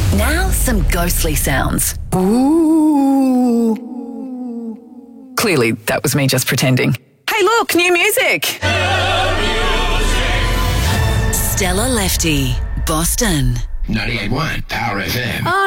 Now, some ghostly sounds. Ooh. Clearly, that was me just pretending. Hey, look, new music! Stella Lefty, Boston. 98.1 Power FM.